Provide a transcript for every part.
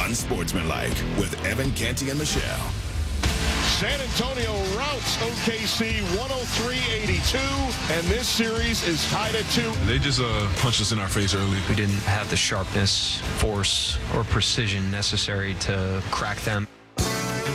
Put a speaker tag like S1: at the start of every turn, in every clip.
S1: Unsportsmanlike with Evan Canty and Michelle.
S2: San Antonio routs OKC 103-82, and this series is tied at 2.
S3: They just punched us in our face early.
S4: We didn't have the sharpness, force, or precision necessary to crack them.
S5: Good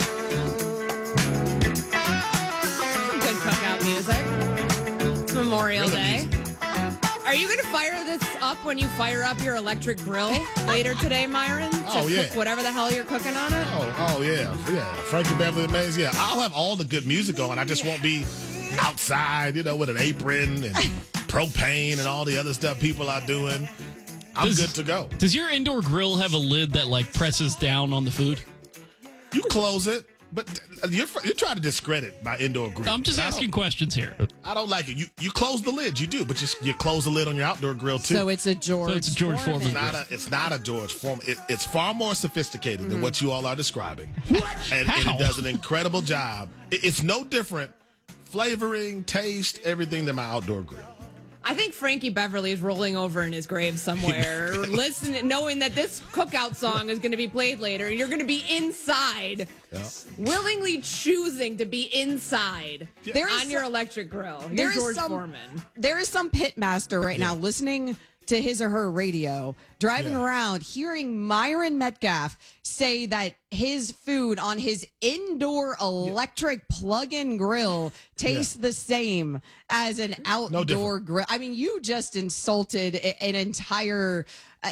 S5: cookout music. It's Memorial Day. Are you going to fire this up when you fire up your electric grill later today, Myron?
S6: Cook
S5: whatever the hell you're cooking on it?
S6: Oh yeah. Frankie Beverly Mays, yeah. I'll have all the good music on. I just won't be outside, with an apron and propane and all the other stuff people are doing. I'm good to go.
S7: Does your indoor grill have a lid that, presses down on the food?
S6: You close it. But you're trying to discredit my indoor grill.
S7: I'm just asking questions here.
S6: I don't like it. You close the lid. You do, but you close the lid on your outdoor grill too.
S5: So it's a George Foreman.
S6: It's not a George Foreman. It's far more sophisticated than what you all are describing. And it does an incredible job. It's no different flavoring, taste, everything than my outdoor grill.
S5: I think Frankie Beverly is rolling over in his grave somewhere, listening, knowing that this cookout song is going to be played later. You're going to be inside, willingly choosing to be inside on your electric grill. You're George Foreman.
S8: There is some pitmaster right now listening to his or her radio, driving around, hearing Myron Metcalf say that his food on his indoor electric plug-in grill tastes the same as an outdoor grill. I mean, you just insulted an entire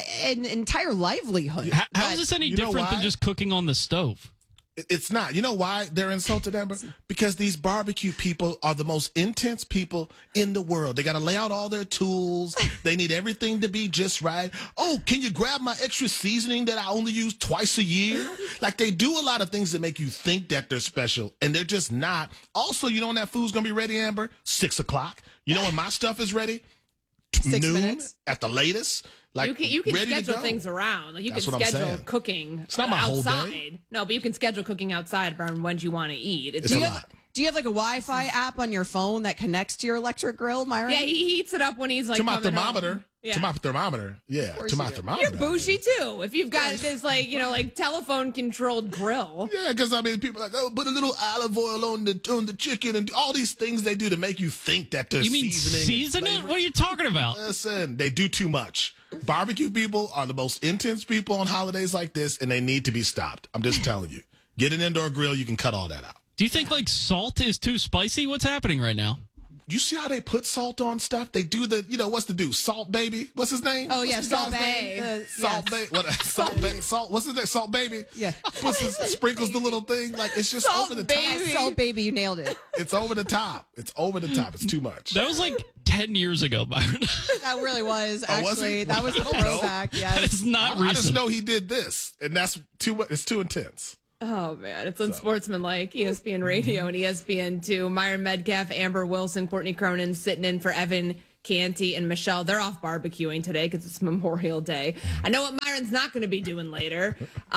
S8: livelihood.
S7: How is this any different than just cooking on the stove?
S6: It's not. You know why they're insulted, Amber? Because these barbecue people are the most intense people in the world. They got to lay out all their tools. They need everything to be just right. Oh, can you grab my extra seasoning that I only use twice a year? They do a lot of things that make you think that they're special, and they're just not. Also, when that food's going to be ready, Amber? 6 o'clock. You know when my stuff is ready?
S8: 6
S6: noon
S8: minutes.
S6: At the latest.
S5: You can schedule things around. You can schedule cooking
S6: it's not my
S5: outside.
S6: Whole day.
S5: No, but you can schedule cooking outside around when you want to eat.
S6: It's a lot.
S8: Do you have a Wi-Fi app on your phone that connects to your electric grill, Myron?
S5: Yeah, he heats it up when he's
S6: to my thermometer.
S5: Home. Yeah.
S6: To my thermometer. Yeah, to my thermometer.
S5: You're bougie too. If you've got this telephone controlled grill.
S6: Yeah, because people are put a little olive oil on the chicken and all these things they do to make you think that they're
S7: seasoning. You mean
S6: season
S7: it? What are you talking about?
S6: Listen, they do too much. Barbecue people are the most intense people on holidays like this, and they need to be stopped. I'm just telling you. Get an indoor grill, you can cut all that out.
S7: Do you think salt is too spicy? What's happening right now?
S6: You see how they put salt on stuff? They do what's the dude? Salt Baby? What's his name?
S8: Oh, yeah, Salt Bae.
S6: Salt Bae. What? Salt Bae. Salt. What's his name? Salt Baby.
S8: Yeah.
S6: Sprinkles the little thing. It's just
S8: Salt
S6: over the
S8: Baby.
S6: top.
S8: Salt Baby, you nailed it.
S6: It's over the top. It's over the top. It's too much.
S7: That was 10 years ago, Byron.
S8: That really was, actually.
S6: Was
S8: that was a throwback. Yeah.
S7: That is not recent.
S6: I just know he did this, and that's it's too intense.
S5: Oh, man. It's Unsportsmanlike, ESPN Radio and ESPN2. Myron Metcalf, Amber Wilson, Courtney Cronin sitting in for Evan Canty and Michelle. They're off barbecuing today because it's Memorial Day. I know what Myron's not going to be doing later.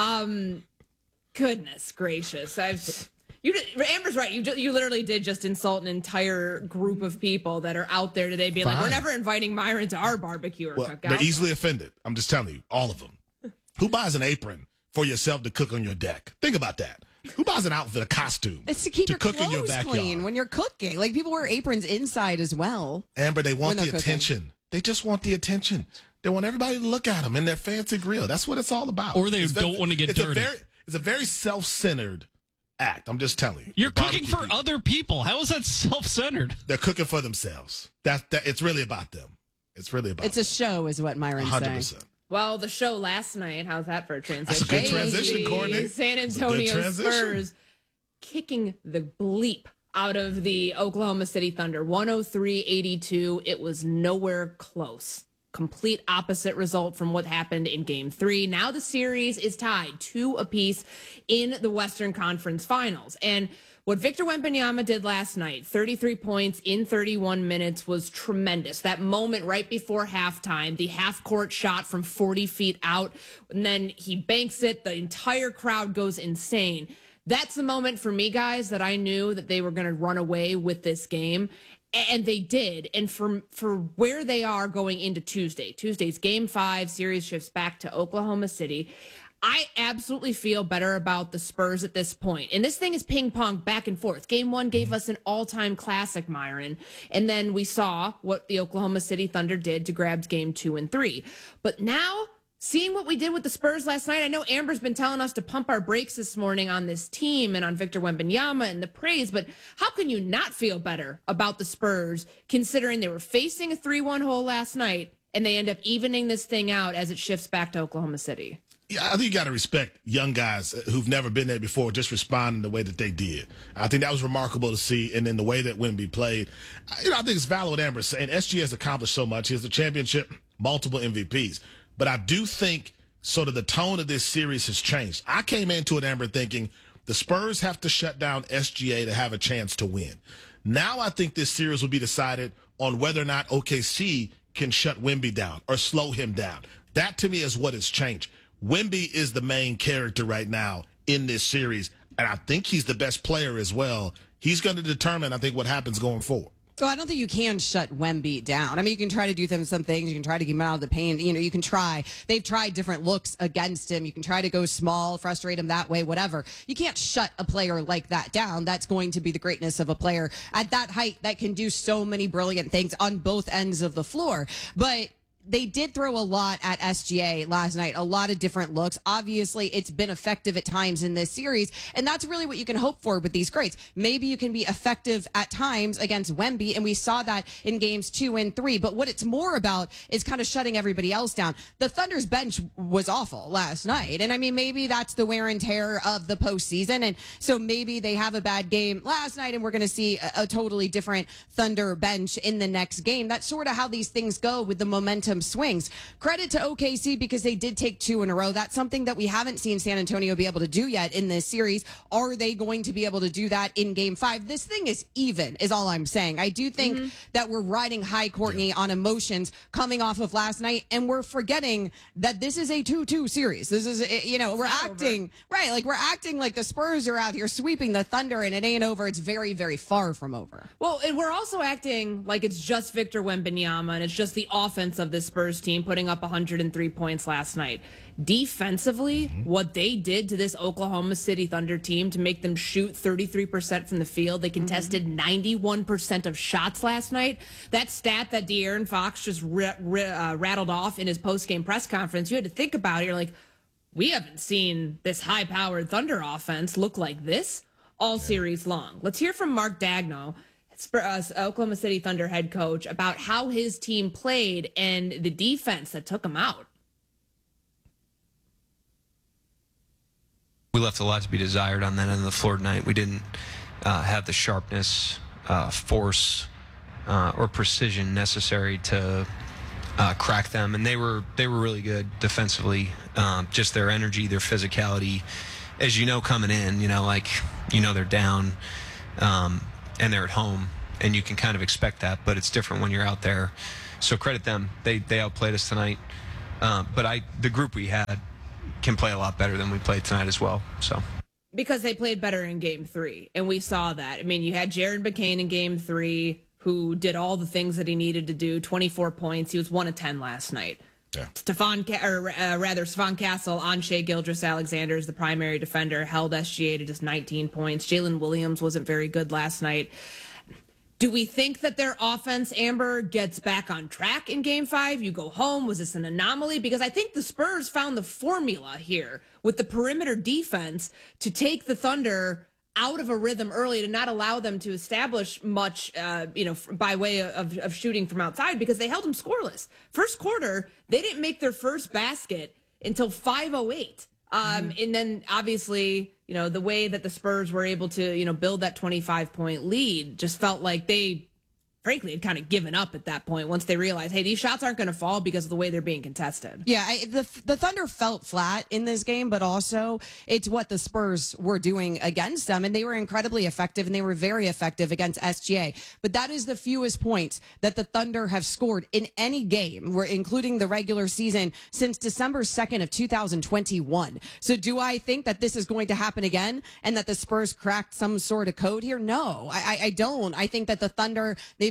S5: Goodness gracious. Amber's right. You literally did just insult an entire group of people that are out there today being we're never inviting Myron to our barbecue or cookout.
S6: They're easily offended. I'm just telling you, all of them. Who buys an apron for yourself to cook on your deck? Think about that. Who buys an outfit, a costume?
S8: It's to keep your
S6: cook
S8: clothes
S6: in your backyard
S8: clean when you're cooking. People wear aprons inside as well.
S6: Amber, they want the
S8: cooking.
S6: attention. They just want the attention. They want everybody to look at them in their fancy grill. That's what it's all about.
S7: Or they don't want to get dirty.
S6: It's a very self-centered act. I'm just telling you.
S7: You're cooking for other people. How is that self-centered?
S6: They're cooking for themselves. That it's really about them. It's really about.
S8: It's a show, is what Myron's saying.
S6: 100%.
S5: Well, the show last night, how's that for a transition?
S6: That's a good transition, Courtney.
S5: San Antonio Spurs kicking the bleep out of the Oklahoma City Thunder. 103-82. It was nowhere close. Complete opposite result from what happened in Game 3. Now the series is tied 2 apiece in the Western Conference Finals. And what Victor Wembanyama did last night, 33 points in 31 minutes, was tremendous. That moment right before halftime, the half-court shot from 40 feet out, and then he banks it. The entire crowd goes insane. That's the moment for me, guys, that I knew that they were going to run away with this game. And they did. And for where they are going into Tuesday, Tuesday's Game 5, series shifts back to Oklahoma City. I absolutely feel better about the Spurs at this point. And this thing is ping pong back and forth. Game 1 gave us an all-time classic, Myron. And then we saw what the Oklahoma City Thunder did to grab game 2 and 3. But now, seeing what we did with the Spurs last night, I know Amber's been telling us to pump our brakes this morning on this team and on Victor Wembanyama and the praise, but how can you not feel better about the Spurs considering they were facing a 3-1 hole last night and they end up evening this thing out as it shifts back to Oklahoma City?
S6: Yeah, I think you got to respect young guys who've never been there before just responding the way that they did. I think that was remarkable to see, and then the way that Wemby played. I think it's valid what Amber's saying. SG has accomplished so much. He has the championship, multiple MVPs. But I do think sort of the tone of this series has changed. I came into it, Amber, thinking the Spurs have to shut down SGA to have a chance to win. Now I think this series will be decided on whether or not OKC can shut Wemby down or slow him down. That, to me, is what has changed. Wemby is the main character right now in this series, and I think he's the best player as well. He's going to determine, I think, what happens going forward.
S8: So I don't think you can shut Wemby down. I mean, you can try to do some things. You can try to get him out of the paint. You know, you can try. They've tried different looks against him. You can try to go small, frustrate him that way, whatever. You can't shut a player like that down. That's going to be the greatness of a player at that height that can do so many brilliant things on both ends of the floor. But they did throw a lot at SGA last night, a lot of different looks. Obviously, it's been effective at times in this series, and that's really what you can hope for with these greats. Maybe you can be effective at times against Wemby, and we saw that in games 2 and 3. But what it's more about is kind of shutting everybody else down. The Thunder's bench was awful last night, and I mean, maybe that's the wear and tear of the postseason, and so maybe they have a bad game last night, and we're going to see a totally different Thunder bench in the next game. That's sort of how these things go with the momentum swings. Credit to OKC because they did take 2 in a row. That's something that we haven't seen San Antonio be able to do yet in this series. Are they going to be able to do that in game 5? This thing is even, is all I'm saying. I do think that we're riding high, Courtney, on emotions coming off of last night, and we're forgetting that this is a 2-2 series. This is, you know, we're acting, right, like we're acting like the Spurs are out here sweeping the Thunder, and it ain't over. It's very, very far from over.
S5: Well, and we're also acting like it's just Victor Wembanyama, and it's just the offense of this Spurs team putting up 103 points last night. Defensively, what they did to this Oklahoma City Thunder team to make them shoot 33% from the field, they contested 91% of shots last night. That stat that De'Aaron Fox just rattled off in his post-game press conference, you had to think about it. You're like, we haven't seen this high-powered Thunder offense look like this all series long. Let's hear from Mark Daigneault, Oklahoma City Thunder head coach, about how his team played and the defense that took him out.
S4: We left a lot to be desired on that end of the floor tonight. We didn't have the sharpness, force, or precision necessary to crack them, and they were really good defensively. Just their energy, their physicality, as you know, coming in, they're down. And they're at home, and you can kind of expect that, but it's different when you're out there. So credit them. They outplayed us tonight. But the group we had can play a lot better than we played tonight as well. So
S5: because they played better in game 3, and we saw that. I mean, you had Jared McCain in game 3 who did all the things that he needed to do, 24 points. He was 1 of 10 last night. Yeah. Stephon Castle on Shai Gilgeous-Alexander is the primary defender, held SGA to just 19 points. Jalen Williams wasn't very good last night. Do we think that their offense, Amber, gets back on track in game 5? You go home. Was this an anomaly? Because I think the Spurs found the formula here with the perimeter defense to take the Thunder out of a rhythm early, to not allow them to establish much, by way of shooting from outside, because they held them scoreless. First quarter, they didn't make their first basket until 5:08. And then obviously, the way that the Spurs were able to, build that 25-point lead just felt like they, frankly, had kind of given up at that point once they realized, hey, these shots aren't going to fall because of the way they're being contested.
S8: Yeah, the Thunder felt flat in this game, but also it's what the Spurs were doing against them, and they were incredibly effective, and they were very effective against SGA. But that is the fewest points that the Thunder have scored in any game, including the regular season, since December 2nd of 2021. So do I think that this is going to happen again and that the Spurs cracked some sort of code here? No, I don't. I think that the Thunder, they've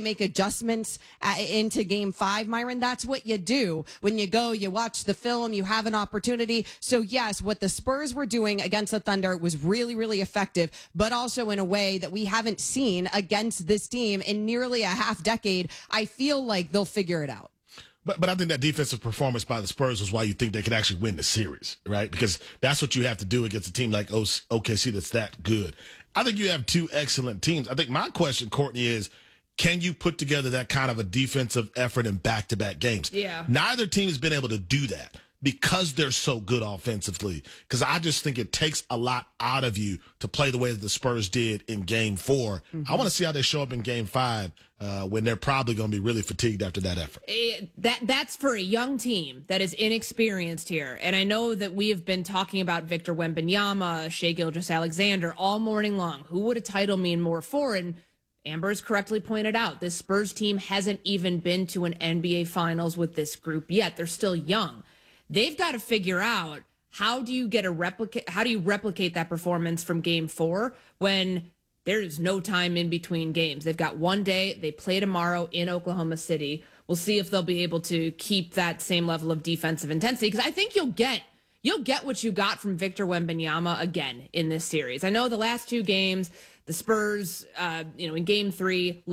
S8: they make adjustments into game 5, Myron. That's what you do when you go, you watch the film, you have an opportunity. So yes, what the Spurs were doing against the Thunder was really, really effective, but also in a way that we haven't seen against this team in nearly a half decade. I feel like they'll figure it out.
S6: But I think that defensive performance by the Spurs was why you think they could actually win the series, right? Because that's what you have to do against a team like OKC that's that good. I think you have two excellent teams. I think my question, Courtney, is can you put together that kind of a defensive effort in back-to-back games?
S5: Yeah.
S6: Neither team has been able to do that because they're so good offensively. Because I just think it takes a lot out of you to play the way that the Spurs did in Game 4. I want to see how they show up in Game 5 when they're probably going to be really fatigued after that effort.
S5: That's for a young team that is inexperienced here. And I know that we have been talking about Victor Wembanyama, Shai Gilgeous-Alexander all morning long. Who would a title mean more for? And Amber's correctly pointed out, this Spurs team hasn't even been to an NBA Finals with this group yet. They're still young. They've got to figure out how do you replicate that performance from Game 4 when there is no time in between games. They've got one day. They play tomorrow in Oklahoma City. We'll see if they'll be able to keep that same level of defensive intensity, because I think you'll get what you got from Victor Wembanyama again in this series. I know the last 2 games, the Spurs, in Game 3,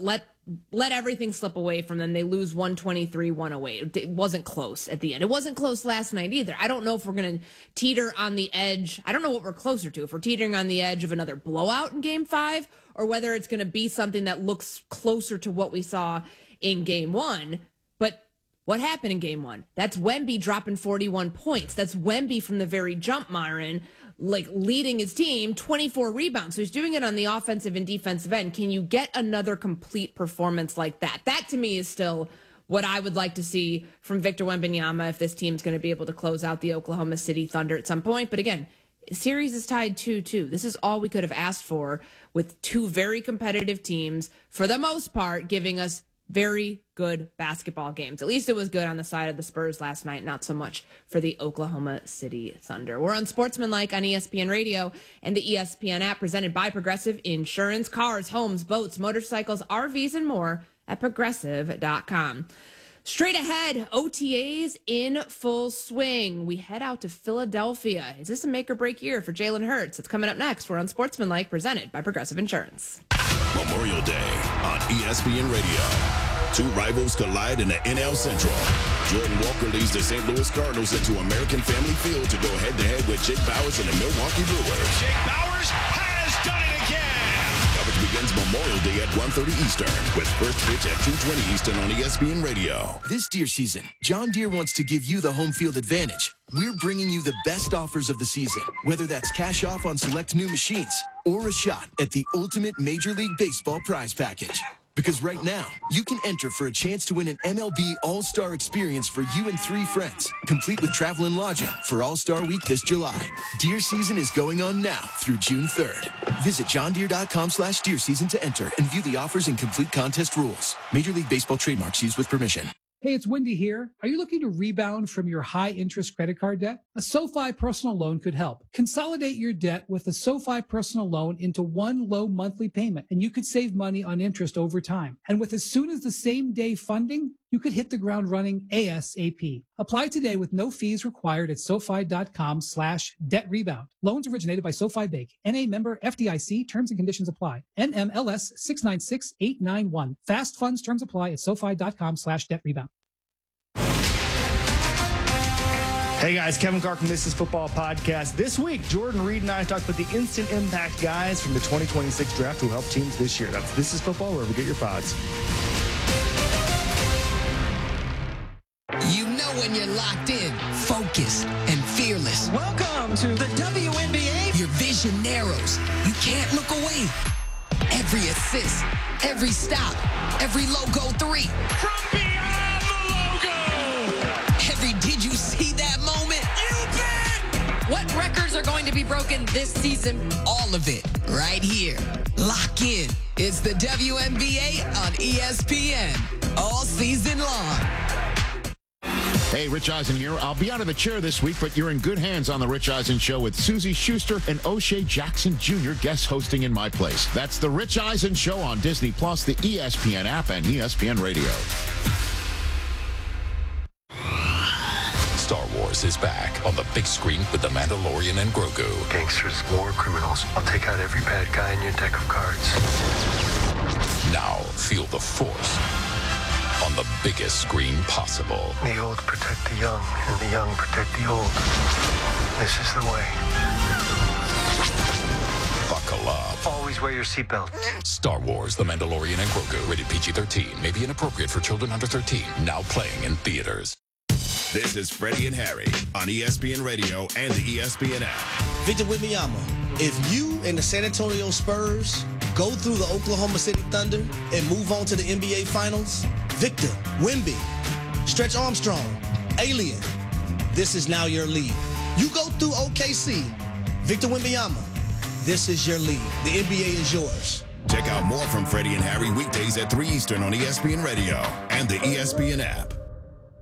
S5: let everything slip away from them. They lose 123-108. It wasn't close at the end. It wasn't close last night either. I don't know if we're going to teeter on the edge. I don't know what we're closer to, if we're teetering on the edge of another blowout in Game 5 or whether it's going to be something that looks closer to what we saw in Game 1. But what happened in Game 1? That's Wemby dropping 41 points. That's Wemby from the very jump, Myron, leading his team, 24 rebounds. So he's doing it on the offensive and defensive end. Can you get another complete performance like that? That to me is still what I would like to see from Victor Wembanyama if this team's going to be able to close out the Oklahoma City Thunder at some point. But again, the series is tied 2-2. This is all we could have asked for with 2 very competitive teams, for the most part, giving us very good basketball games. At least it was good on the side of the Spurs last night, not so much for the Oklahoma City Thunder. We're on Sportsmanlike on ESPN Radio and the ESPN app, presented by Progressive Insurance. Cars, homes, boats, motorcycles, RVs, and more at Progressive.com. Straight ahead, OTAs in full swing. We head out to Philadelphia. Is this a make or break year for Jalen Hurts? It's coming up next. We're on Sportsmanlike, presented by Progressive Insurance.
S1: Memorial Day on ESPN Radio. 2 rivals collide in the NL Central. Jordan Walker leads the St. Louis Cardinals into American Family Field to go head-to-head with Jake Bauers and the Milwaukee Brewers.
S2: Jake Bauers has done it again.
S1: Coverage begins Memorial Day at 1:30 Eastern with first pitch at 2:20 Eastern on ESPN Radio.
S9: This deer season, John Deere wants to give you the home field advantage. We're bringing you the best offers of the season, whether that's cash off on select new machines or a shot at the ultimate Major League Baseball prize package. Because right now, you can enter for a chance to win an MLB All-Star experience for you and 3 friends, complete with travel and lodging for All-Star Week this July. Deer season is going on now through June 3rd. Visit johndeere.com/deer season to enter and view the offers and complete contest rules. Major League Baseball trademarks used with permission.
S10: Hey, it's Wendy here. Are you looking to rebound from your high-interest credit card debt? A SoFi personal loan could help. Consolidate your debt with a SoFi personal loan into one low monthly payment, and you could save money on interest over time. And with as soon as the same day funding, you could hit the ground running ASAP. Apply today with no fees required at SoFi.com/debt rebound. Loans originated by SoFi Bank. NA member FDIC. Terms and conditions apply. NMLS 696891. Fast funds terms apply at SoFi.com/debt rebound.
S11: Hey guys, Kevin Carr from This Is Football Podcast. This week, Jordan Reed and I talked about the instant impact guys from the 2026 draft who helped teams this year. That's This Is Football, wherever you get your pods.
S12: You know when you're locked in, focused, and fearless.
S13: Welcome to the WNBA.
S12: Your vision narrows. You can't look away. Every assist, every stop, every logo 3.
S2: From beyond the logo.
S12: Every did you see that moment?
S13: You bet.
S12: What records are going to be broken this season? All of it right here. Lock in. It's the WNBA on ESPN all season long.
S14: Hey, Rich Eisen here. I'll be out of the chair this week, but you're in good hands on The Rich Eisen Show with Susie Schuster and O'Shea Jackson Jr. guest hosting in my place. That's The Rich Eisen Show on Disney+, the ESPN app, and ESPN Radio.
S15: Star Wars is back on the big screen with The Mandalorian and Grogu.
S16: Gangsters, war criminals. I'll take out every bad guy in your deck of cards.
S15: Now feel the Force on the biggest screen possible.
S16: The old protect the young, and the young protect the old. This is the way.
S15: Buckle up.
S16: Always wear your seatbelt.
S15: Star Wars, The Mandalorian and Grogu. Rated PG-13. May be inappropriate for children under 13. Now playing in theaters.
S1: This is Freddie and Harry on ESPN Radio and the ESPN app.
S17: Victor Wembanyama, if you and the San Antonio Spurs go through the Oklahoma City Thunder and move on to the NBA Finals, Victor, Wemby, Stretch Armstrong, Alien, this is now your league. You go through OKC, Victor Wembanyama, this is your league. The NBA is yours.
S1: Check out more from Freddie and Harry weekdays at 3 Eastern on ESPN Radio and the ESPN app.